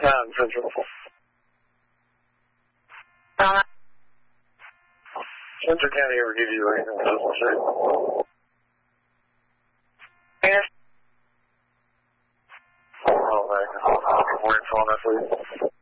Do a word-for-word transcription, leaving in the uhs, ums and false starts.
nine Central. Uh, Central County ever give you anything else, sir? yes. Oh, man. Where it's on that, please.